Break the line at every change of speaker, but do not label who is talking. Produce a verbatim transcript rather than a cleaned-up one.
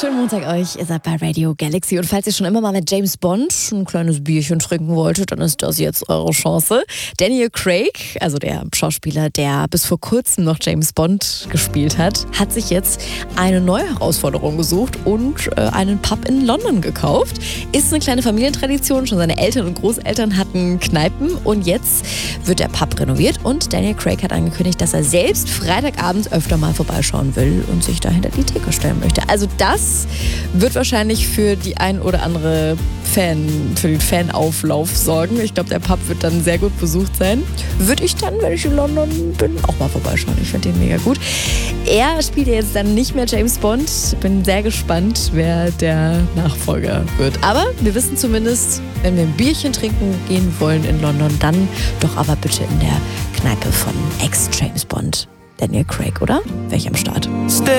Schönen Montag euch, ihr seid bei Radio Galaxy und falls ihr schon immer mal mit James Bond ein kleines Bierchen trinken wolltet, dann ist das jetzt eure Chance. Daniel Craig, also der Schauspieler, der bis vor kurzem noch James Bond gespielt hat, hat sich jetzt eine neue Herausforderung gesucht und äh, einen Pub in London gekauft. Ist eine kleine Familientradition, schon seine Eltern und Großeltern hatten Kneipen und jetzt wird der Pub renoviert und Daniel Craig hat angekündigt, dass er selbst Freitagabends öfter mal vorbeischauen will und sich da hinter die Theke stellen möchte. Also das wird wahrscheinlich für die ein oder andere Fan, für den Fanauflauf sorgen. Ich glaube, der Pub wird dann sehr gut besucht sein. Würde ich dann, wenn ich in London bin, auch mal vorbeischauen. Ich finde den mega gut. Er spielt ja jetzt dann nicht mehr James Bond. Bin sehr gespannt, wer der Nachfolger wird. Aber wir wissen zumindest, wenn wir ein Bierchen trinken gehen wollen in London, dann doch aber bitte in der Kneipe von Ex-James Bond. Daniel Craig, oder? Wäre ich am Start.
Stay